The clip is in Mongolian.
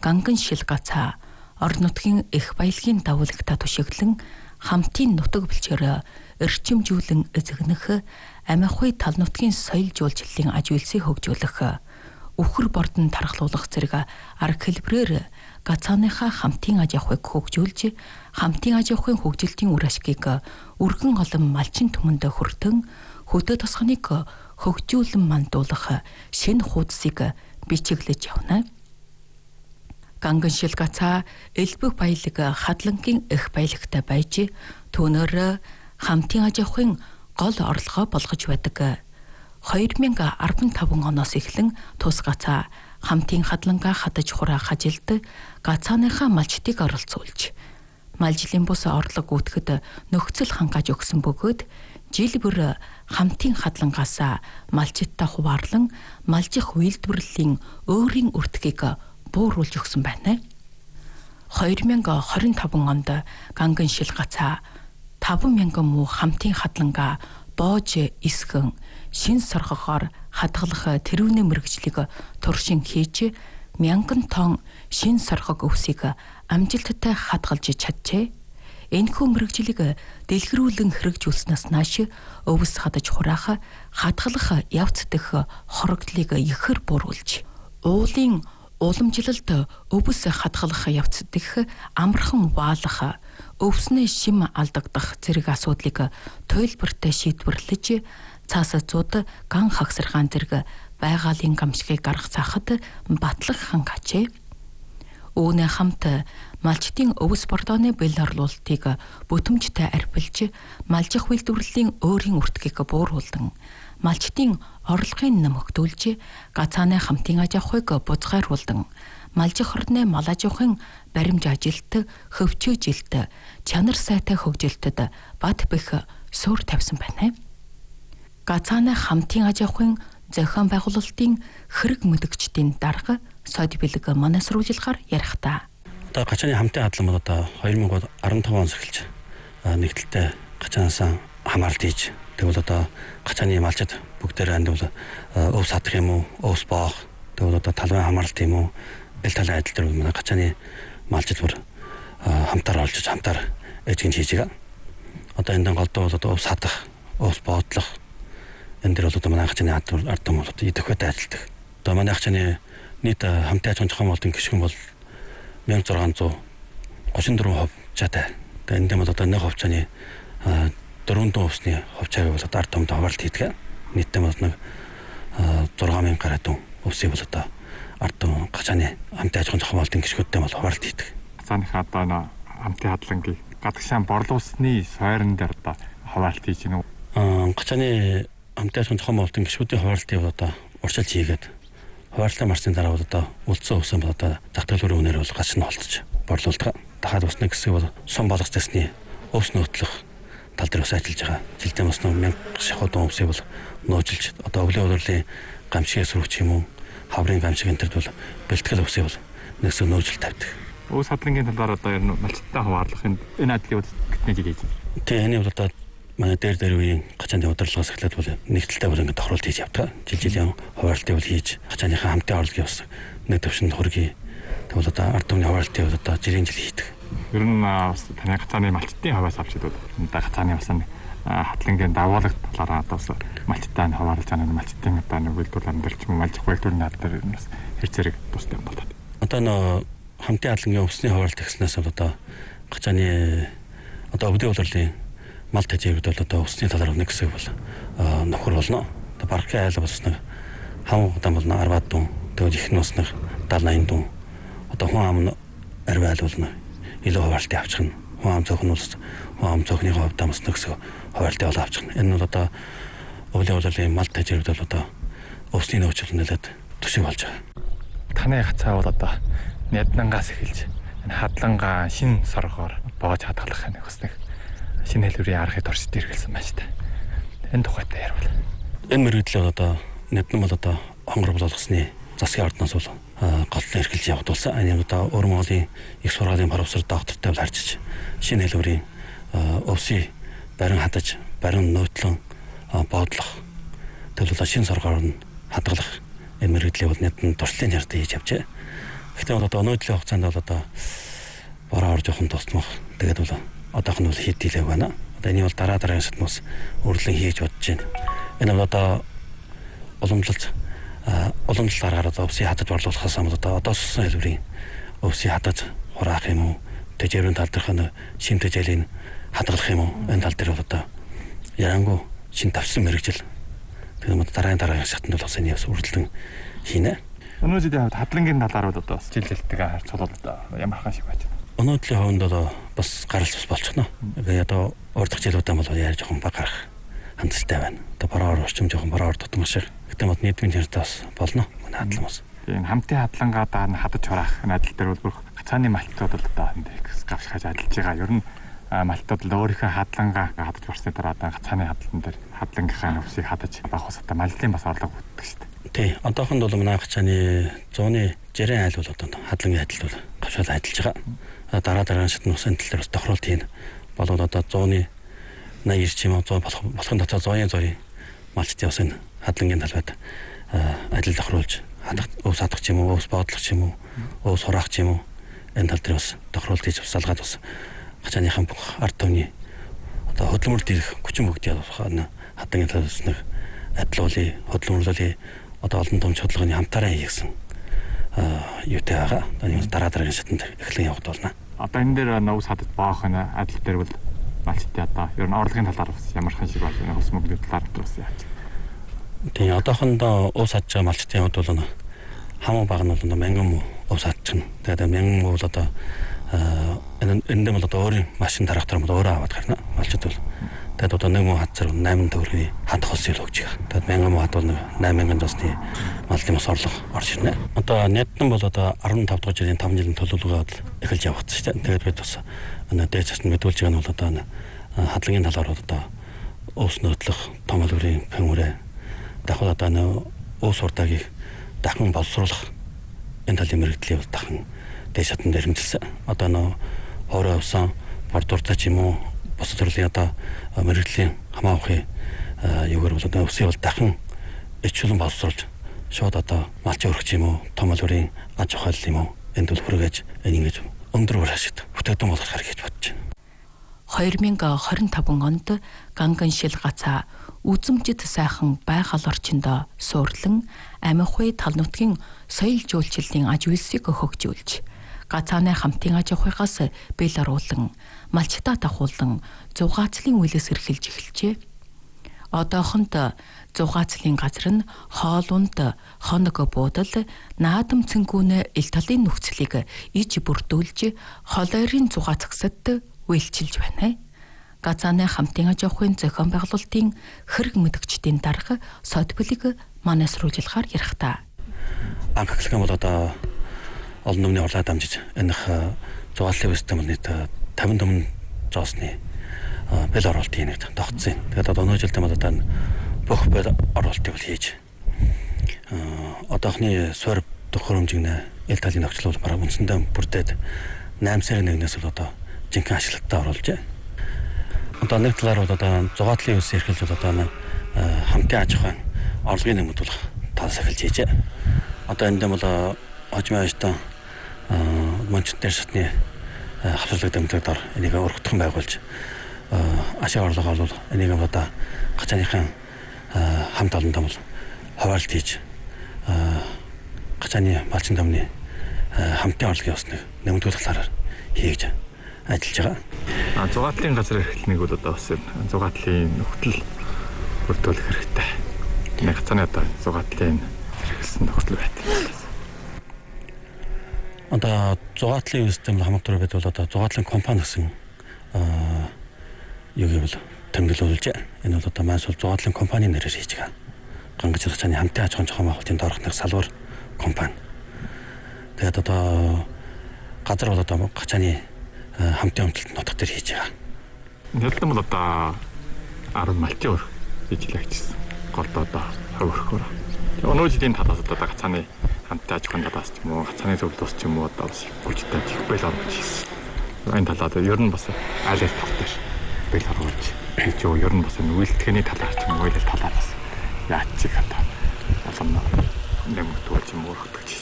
ганган шил гацаа ор нутгийн их баялагын давуулагта түшиглэн хамтын нутаг бэлчээр эрчимжүүлэн эзэгнэх амиахуй тал нутгийн соёл жуулчлалын аж үйлсийг хөгжүүлэх өвхөр бордон тархлуулах зэрэг арга хэлбэрээр гацааныхаа хамтын аж ахуйг хөгжүүлж хамтын аж ахуйн хөгжилтийн үр ашгийг өргөн олон малчин түмэнд хүртэн хөдөө тосгоныг хөгжүүлэн мандуулах шинэ хуудсыг бичиглэж явна. Ганган шил гацаа элбэг баялаг хадлангийн их баялагтай байж түүнээр хамтын аж ахуйн гол орлогоо болгож байдаг. 2015 оноос эхлэн тус гацаа хамтын хадлангаа хадаж хураах ажилд гацааныхаа малчдыг оролцуулж малжлийн бус орлого гүйтгэхэд нөхцөл хангааж өгсөн бөгөөд жил бүр хамтын хадлангаас малчидтай хуваарлан малжих үйлдвэрлэлийн өөрийн өртгийг бууруулж өгсөн байна. 2025 онд ганган шил гацаа 5,000 муу хамтын хадлангаа боож эсгэн шин соргогоор хадгалах тэрүүнээ мэргэжлийг туршин хийж 1000 тонн шин соргог өвсийг амжилттай хадгалж чаджээ. Энэхүү мэргэжлийг дэлгэрүүлэн хэрэгжүүлснээс нааш өвс хадаж хураах, хадгалах явц дэх хорогдлыг ихээр бууруулж, уулын уламжлалт өвс хадгалах явц дэх амархан ваалах, өвснөө шим алдагдах зэрэг асуудлыг туйлбартай шийдвэрлэж, цаасацууд ган хагсаргаан зэрэг байгалийн гамшигыг гаргах цаахад батлах хангачээ. Үүнээ хамт малчдын өвс бордооны бэл орлуулалтыг бүтэмжтэй арбилж, малжих үйлдвэрлэлийн өөрийн үртгийг бууруулан, малчдын орлогын нэмэгдүүлж, гацааны хамтын аж ахуйг бузгааруулан, малжих орны мал аж ахуйн баримж ажилт, хөвчөөжилт, чанар сайтай хөгжилтөд бат бэх суурь тавьсан байна. Гацааны хамтын аж ахуйн зохион байгуулалтын хэрэг мэдгчдийн дарга сод бэлэг манасруулахаар ярих та. Одоо гачааны хамтын хадлан бол одоо 2015 оноос эхэлж нэгдэлтэй гачаанаас хамааралт хийж тэгвэл одоо гачааны малчид бүгдээр андвал өвс хадах юм уу, өвс боох, тэгвэл одоо талбай хамааралт юм уу, эл талын адил дээр манай гачааны малчид бүр хамтаар олж хамтаар эжгэн хийж байгаа. Одоо энэ голдуу бол одоо өвс хадах, өвс боодлох энэ дэр бол одоо манай гачааны ард том бол идэх бай ажилладаг. Одоо манай гачааны нийт хамтын аж ахуйн зохион байгуулалтын гишүүн бол 1634% жаатай. Тэгээ энэ дэм бол одоо нэг хувьцааны 400 өвсний хувьцааг бол одоо ард томд хаваалт хийдэг. Нийтдээ бол нэг 6000 гаруй дун өвсийг бол одоо ард том гачааны хамтын аж ахуйн зохион байгуулалтын гишгүүдтэй бол хаваалт хийдэг. Гацааныхаа одоо хамтын хадлангийг гадагшаан борлуулсны сойрон дээр одоо хаваалт хийж гинэ. Гачааны хамтын аж ахуйн зохион байгуулалтын гишүүдийн хаваалтыг бол одоо урьдчилж хийгээд хаваалтлын марсны дараа бол одоо үлдсэн өвсөн бол одоо зах төлбөрийн үнээр бол гач нь холдож борлуулдаг. Дахиад усны хэсэг бол сум болгох дэсний өвс нөөтлөх тал дээр бас ажиллаж байгаа. Жилдээ бас 1000 шахуу дун өвсийг бол нөөжилж одоо өвлийн удирлын гамшигээс рүүч юм уу, хаврын гамшиг энэ төр бол бэлтгэл өвсийг бол нэгсээ нөөжил тавьдаг. Өвс хадлангийн талаар одоо ер нь малчтай хаваарлах энэ ажлыг бол гэтнэ хийж байна. Тэгээ энэ бол одоо манай дээр үеийн гачааны удирдлагаас эхлээд бол нэгдэлтэй бол ингээд тохируулт хийж явдаг. Жилийн хуваарлтыг бол хийж гачааныхаа хамтын орлогыг бас нэг төвшөнд хөргий. Тэгвэл одоо ард түмний хуваарлтыг бол одоо жилийн жил хийдэг. Ер нь таны гацааны малчтын хаваас авч идвэл гацааны бас хатлангийн давуулагт талаараа одоо малчтай хаваарлаж байгаа малчтын одоо нэг үйлдвэрлэл амжилт ч юм малжих үйлдвэрийн над дээр бас хэрцэрэг тустай юм болоод. Одоо нөө хамтын хатлангийн өвсний хуваарлт гэснээс бол одоо гачааны одоо өвдөө удирлын мал тэжээвд бол одоо өвсний талаар нэг хэсэг бол нөхөр болно. Одоо бархын айл бас нэг хаван удаан болно 10 дун. Тэгээд их нус нэг 70-80 дун. Одоо хүн ам арвай айл болно. Илүү хуваалтыг авчих нь. Хүн ам зөөхн бол хүн ам зөөхний хувьд бас нэг хэсэг хуваалтыг бол авчих нь. Энэ бол одоо өвлийн удирлын мал тэжээвд бол одоо өвсний нөөцөл нэлээд төшиг болж байгаа. Таны гацаа бол одоо няднангаас эхэлж энэ хадлангаа шин соргоор боож хадгалах нэг бас нэг шинэ хэлбэрийн аргыг туршид иргэлсэн байна шүү дээ. Энэ тухайтай ярил. Энэ мэргэдлээ одоо няднан бол одоо хонгор болгосны засгийн ордноос бол голлон эрхэлж явагдуулсан. Энэ одоо Өвөр Монголын их сургуулийн профессор доктортай бол харьцаж шинэ хэлбэрийн өвсийн барин хадаж, барин нөөтлөн боодлох тэгвэл шинэ соргоор нь хадгалах энэ мэргэдлийг бол няднан туршлын ярд хийж явжээ. Гэхдээ бол одоо өнөөдрийн хугацаанд бол одоо бороо орж явах нь тусмах. Тэгээд бол одоох нь бол хэд дийлэг байна. Одоо энэ бол дараагийн шатнаас өрлөн хийж бодож байна. Энэ бол одоо уламжлалт гаргаад өвсийг хадаж борлуулахаас өмнө одоо сулсан хэлбэрийн өвсийг хадаж хураах юм уу? Тэжээврийн тал дээрх шим тэжээлийн хадгалах юм уу? Энэ тал дээр бол одоо ярангуй шин тавсан мэрэгжил. Тэгээд дараагийн шатнд бол бас энэ бас үргэлжлэн хийнэ. Өнөөдрийн хувьд хадлагын талаар бол одоо бас жилэлтэйгээ харьцуулбал одоо ямар хаан шиг байж байна. Өнөөдрийн хувьд бол бас гаралч бас болчихно. Тэгээд одоо урдах жилүүдэн бол яаж жоохон баг гарах хандлагатай байна. Одоо бороор орчим жоохон бороор тутмах шиг. Гэтэ мод нийтмийн хэрэгтэй бас болно. Манай хадлан бас. Тийм хамтын хадлагаа даана хадаж хураах найдал дээр бол бүх гацааны малтууд бол одоо индекс гавшихаж ажиллаж байгаа. Ер нь малтууд л өөрийнхөө хадлагаа хадаж барсны дараа гацааны хадлан дээр хадлагынхаа нөхсийг хадаж баг ус одоо маллын бас орлого бүтдэг шүү дээ. Тий, одоохонд бол манай гацааны 100-ны жирийн айл бол одоо хадлагын адил бол гавшаад ажиллаж байгаа. Дараа шатны усын тал дээр бас тохируулт хийн. Болоод одоо 100-ны 80 ч юм уу 100 болохын дотор 100-ийн малчтын усын хадлагын талбайд ажил тохируулж өвс хадах ч юм уу, өвс боодлох ч юм уу, өвс хураах ч юм уу энэ тал дээр бас тохируулт хийж салгаад бас гацааныхан бүх ард түмний одоо хөдөлмөр дээрх хүчин бүгдийг хадлагын талаас нэг адилуулъя, хөдөлмөрлөе одоо олон томч хөдөлгөөний хамтаараа хийгсэн юутай байгаа. Энэ дараагийн шатанд эхлэн явахд болно. Одоо энэ дээр өвс хадаж боох нь адил дээр бол малчтын одоо ер нь орлогын талаар бас ямар хэн шиг болж байна. Ус мөнгөний талаар бас яаж. Тэгээ одоохондоо өвс хадж байгаа малчтын хувьд бол хамаа баг нь бол мянган өвс хадчихна. Тэгээд мянган бол одоо энэ бол одоо өөрийн машин дараах дараа бол өөрөө аваад гарна. Малчд бол тэгээд одоо нэг муу хадсаар 8 төгрөгийн хадах ус ил өгч байгаа. Тэгээд мянган муу хад бол 8000 досны малын ус орлого орж ирнэ. Одоо нядтан бол одоо 15 дахь жилийн 5 жилийн төлөвлөгөө эхэлж явагдсан шүү дээ. Тэгээд бид бас дээд цаст мэдүүлж байгаа нь бол одоо хадлагын талаар бол одоо өвс нөөдлөх том олборын пэмүрэ дахиад одоо өвс урдаагийг дахин боловсруулах энэ талын мэрэгдлийг бол дахин дээд шатнд дэрэмжилсэн. Одоо хоорой өвсөн бордуртаа ч юм уу бус төрлийн одоо мэрэгдлийн хамаахын юугаар бол одоо өвсийг бол дахин ичүүлэн боловсруулж шууд одоо малч өргөч юм уу том олборын аж ахуйл юм уу энд бол хүргэж ингэж өндөр урашид бүтээгдэхүүн болгохоор гэж бодож байна. 2025 онд ганган шил гацаа үзэмжид сайхан байгаль орчинд суурлан амихуй тал нутгийн соёл жуулчлалын аж үйлсийг хөгжүүлж гацааны хамтын аж ахуйгаас бэл оруулан малчтаа дахуулан зугаацлын үйлээс эрхэлж эхэлжээ. Одоохонд зугаацлын газар нь хоолунд хоног буудал наадам цэнгүүнэ ил талын нөхцөлийг иж бүрдүүлж холойрын зугаацгсад үйлчилж байна. Гацааны хамтын аж ахуйн зохион байгуулалтын хэрэг мэдгчдийн дарга содбилийг манайсруулахаар ярих та. Анхаглах юм бол одоо олон өмнө орлоо дамжиж энэ зугааллын систем нийт 54 жоосны бэл оруулалтын нэг тогтсон. Тэгээд одоо өнөө жилдээ бол одоо бүх бэл оруулалтыг бол хийж одоохны сорь төхөр хэмжигнэ ил талын нөхцөл бол бараг үндсэндээ бүрдээд 8 сарын 1-ээс бол одоо жинхэнэ ашиглалтад оруулжээ. Одоо нэг талаар бол одоо зугаатлын үс эрхэлж бол одоо хамтын аж ахуйн орлогын нэмэгдүүлэх талаас эхэлж хийжээ. Одоо энэ дэм бол хожим ааштай мончтын шатны хавцлаг дэмжлэгдээр энийг өргөдгөн байгуулж ашиг орлогоо бол энийг одоо гацааныхан хамт олондоо бол хуваалт хийж гацааны малчин домны хамтын орлогын усны нэмэгдүүлэх талаар хийж ажиллаж байгаа. Зугаатлын газар эрхлэлнийг бол одоо бас зугаатлын нөхцөл бүрдүүлэх хэрэгтэй. Нэг гацааны одоо зугаатлын хэрэгэлсэн нөхцөл байдаг. Одоо зугаатлын систем хамтар бид бол одоо зугаатлын компани гэсэн юу гэвэл тэмдэглүүлж байна. Энэ бол одоо маань зугаатлын компани нэрээр хийж байгаа. Гангаж гацааны хамтын аж ахуйн зохион байгуулалтын доорхны салбар компани. Тэгээд одоо газар бол одоо гацааны хамтын өмчлөлт нутаг дээр хийж байгаа. Нэлээд бол одоо 10 малтын өр хийж лагчсан. Голд одоо хөвөрхөөр. Өнөө жилийн талаас одоо гацааны хамтын аж ахуйн талаас ч юм уу гацааны зөвлөлт ч юм уу одоо бас хүчтэй бэл оруулж хийсэн. Энэ талаад ер нь бас айл тал дээр бэл оруулж хийж юу ер нь бас үйлдэхний талаар ч юм уу талаар бас яач чиг одоо олон нэмэгдүүлж юм өргөдөж